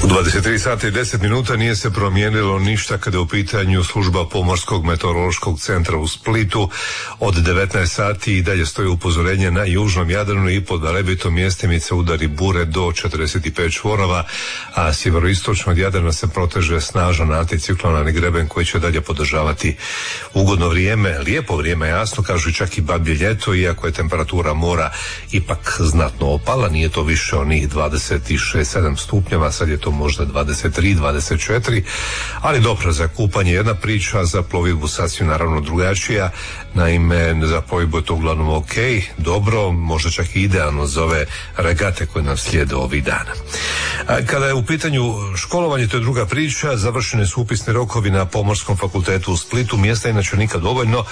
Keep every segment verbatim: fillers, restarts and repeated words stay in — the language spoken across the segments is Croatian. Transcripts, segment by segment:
U dvadeset tri sata i deset minuta nije se promijenilo ništa kada je u pitanju služba Pomorskog meteorološkog centra u Splitu. Od devetnaest sati i dalje stoji upozorenje na južnom Jadranu i pod Velebitom mjestimice udari bure do četrdeset pet čvorova, a sjeveroistočno od Jadrana se proteže snažan anticiklonalni greben koji će dalje podržavati ugodno vrijeme, lijepo vrijeme, jasno, kažu čak i bablje ljeto, iako je temperatura mora ipak znatno opala, nije to više onih dvadeset šest sedam stupnjeva, sad je to možda dvadeset tri dvadeset četiri, ali dobro, za kupanje jedna priča, za plovidbu sasvim naravno drugačija. Naime, za plovidbu je to uglavnom ok, dobro, možda čak i idealno za ove regate koje nam slijede ovih dana. A kada je u pitanju školovanje, to je druga priča, završene su upisni rokovi na Pomorskom fakultetu u Splitu, mjesta inače nikad dovoljno,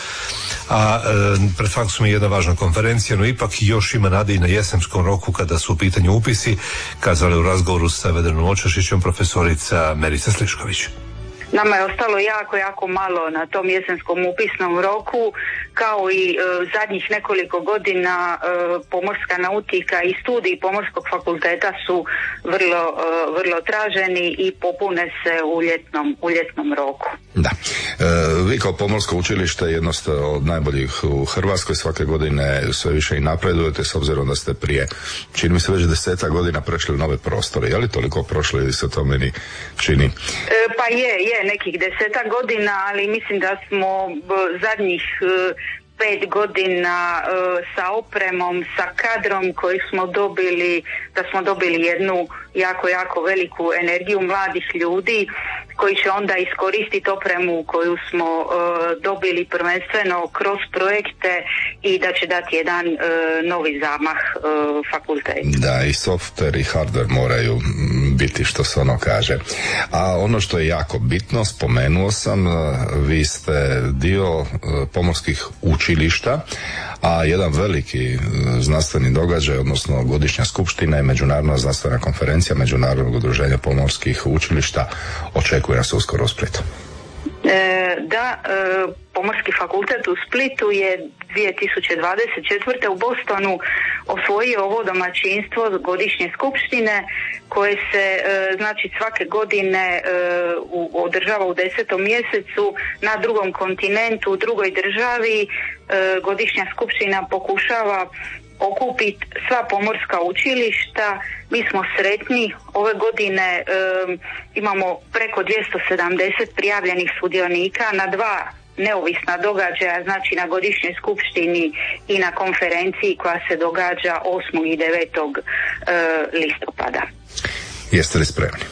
a e, pred faksom je jedna važna konferencija, no ipak još ima nade i na jesenskom roku kada su u pitanju upisi, kazala je u razgovoru sa Vedranom Očešićem profesorica Merica Slišković. Nama je ostalo jako, jako malo na tom jesenskom upisnom roku, kao i e, zadnjih nekoliko godina e, pomorska nautika i studiji Pomorskog fakulteta su vrlo, e, vrlo traženi i popune se u ljetnom, u ljetnom roku. Da. E, vi kao pomorsko učilište jedno ste od najboljih u Hrvatskoj, svake godine sve više i napredujete s obzirom da ste prije, čini mi se već desetak godina prešli u nove prostore. Je li toliko prošli ili se to meni čini? E, pa je, je. nekih desetak godina, ali mislim da smo zadnjih pet godina sa opremom, sa kadrom koji smo dobili, da smo dobili jednu jako, jako veliku energiju mladih ljudi koji će onda iskoristiti opremu koju smo uh, dobili prvenstveno kroz projekte i da će dati jedan uh, novi zamah uh, fakultetu. Da, i software i hardware moraju biti, što se ono kaže. A ono što je jako bitno, spomenuo sam, vi ste dio pomorskih učilišta, a jedan veliki znanstveni događaj, odnosno godišnja skupština i međunarodna znanstvena konferencija Međunarodnog udruženja pomorskih učilišta očekuje nas uskoro u Splitu. E, da, e, Pomorski fakultet u Splitu je dvije tisuće dvadeset četvrte. u Bostonu osvojio ovo domaćinstvo godišnje skupštine koje se e, znači svake godine e, u, održava u desetom mjesecu na drugom kontinentu, u drugoj državi. E, godišnja skupština pokušava okupiti sva pomorska učilišta. Mi smo sretni, ove godine e, imamo preko dvjesto sedamdeset prijavljenih sudionika na dva neovisna događaja, znači na godišnjoj skupštini i na konferenciji koja se događa osmog i devetog E, listopada. Jeste li spremni?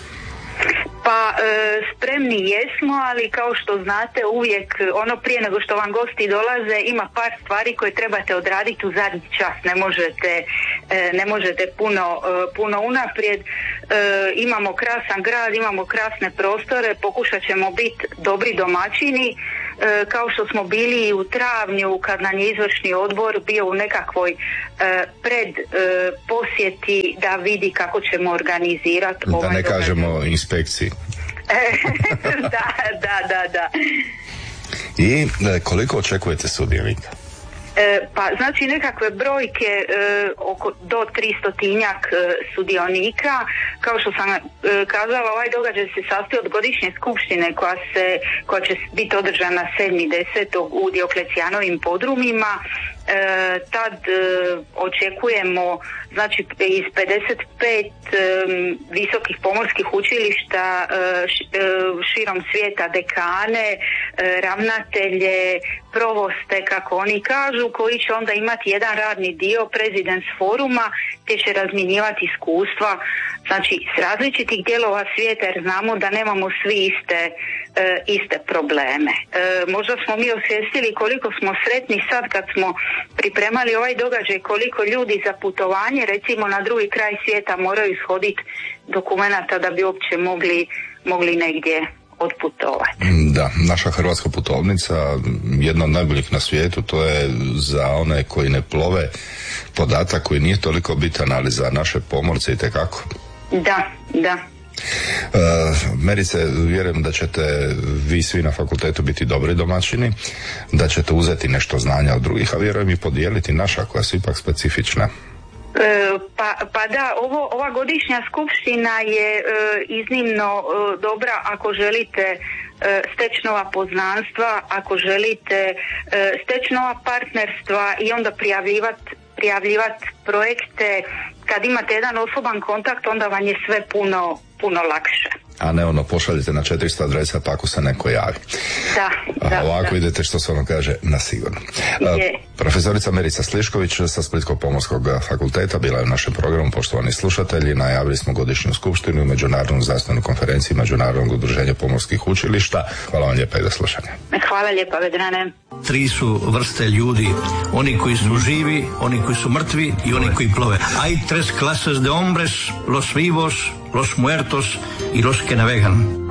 Pa e, spremni jesmo, ali kao što znate uvijek ono prije nego što vam gosti dolaze ima par stvari koje trebate odraditi u zadnji čas, ne možete, e, ne možete puno, e, puno unaprijed. E, imamo krasan grad, imamo krasne prostore, pokušat ćemo biti dobri domaćini, e, kao što smo bili i u travnju kad nam je izvršni odbor bio u nekakvoj e, pred e, posjeti da vidi kako ćemo organizirati da ovaj ne događaj. Kažemo inspekciji. da, da, da, da. I koliko očekujete sudionika? E, pa znači nekakve brojke e, oko do tristotinjak e, sudionika. Kao što sam e, kazala, ovaj događaj se sastoji od godišnje skupštine koja se koja će biti održana sedmog desetog u Dioklecijanovim podrumima. E, tad e, očekujemo znači iz pedeset pet e, visokih pomorskih učilišta e, š, e, širom svijeta, dekane, e, ravnatelje, provoste, kako oni kažu, koji će onda imati jedan radni dio Presidents foruma gdje će razmjenjivati iskustva znači s različitih dijelova svijeta, jer znamo da nemamo svi iste e, iste probleme. E, možda smo mi osvijestili koliko smo sretni sad kad smo pripremali ovaj događaj, koliko ljudi za putovanje recimo na drugi kraj svijeta moraju ishoditi dokumenata da bi uopće mogli, mogli negdje odputovati. Da, naša hrvatska putovnica, jedna od najboljih na svijetu, to je za one koji ne plove podatak koji nije toliko bitan, ali za naše pomorce itekako. Da, da. Uh, Merice, vjerujem da ćete vi svi na fakultetu biti dobri domaćini, da ćete uzeti nešto znanja od drugih, a vjerujem i podijeliti naša koja su ipak specifična. Pa, pa da, ovo, ova godišnja skupština je e, iznimno e, dobra ako želite e, steći nova poznanstva, ako želite e, steći nova partnerstva i onda prijavljivati prijavljivati projekte. Kad imate jedan osoban kontakt, onda vam je sve puno, puno lakše. A ne ono, pošaljete na četiristo adresa pa ako se neko javi. Da, da. A ovako da. Idete, što se ono kaže, na sigurno. Je. Profesorica Merica Slišković sa Splitsko-pomorskog fakulteta bila je u našem programu. Poštovani slušatelji, najavili smo godišnju skupštinu i međunarodnu znanstvenu konferenciju Međunarodnog udruženja pomorskih učilišta. Hvala vam lijepa i do slušanja. Hvala lijepa, Vedrane. Tri su vrste ljudi, oni koji su živi, oni koji su mrtvi i oni koji plove. Hay tres clases de hombres, los vivos, los muertos y los que navegan.